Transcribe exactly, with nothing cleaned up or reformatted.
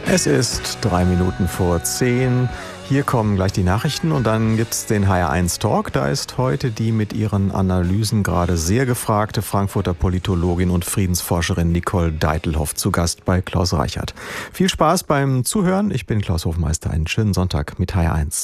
Es ist drei Minuten vor zehn. Hier kommen gleich die Nachrichten und dann gibt's den H R eins Talk. Da ist heute die mit ihren Analysen gerade sehr gefragte Frankfurter Politologin und Friedensforscherin Nicole Deitelhoff zu Gast bei Klaus Reichert. Viel Spaß beim Zuhören. Ich bin Klaus Hofmeister. Einen schönen Sonntag mit H R eins.